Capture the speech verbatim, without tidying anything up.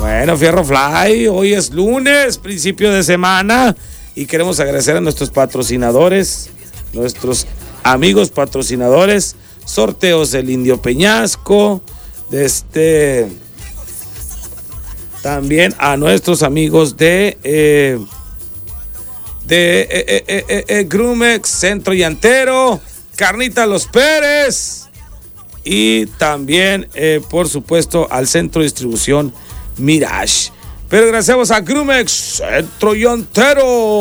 Bueno, Fierro Fly, hoy es lunes, principio de semana, y queremos agradecer a nuestros patrocinadores, nuestros amigos patrocinadores, Sorteos del Indio Peñasco, de este, también a nuestros amigos de, eh, de eh, eh, eh, eh, Grumex, Centro Llantero, Carnita Los Pérez, y también, eh, por supuesto, al Centro de Distribución Mirage. Pero gracias a Grumex, Centro Llantero.